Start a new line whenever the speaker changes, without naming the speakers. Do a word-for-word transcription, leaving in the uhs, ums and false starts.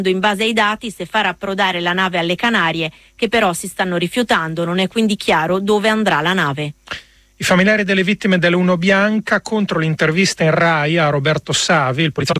in base ai dati se far approdare la nave alle Canarie, che però si stanno rifiutando. Non è quindi chiaro dove andrà la nave.
I familiari delle vittime dell'Uno Bianca contro l'intervista in Rai a Roberto Savi, il poliziotto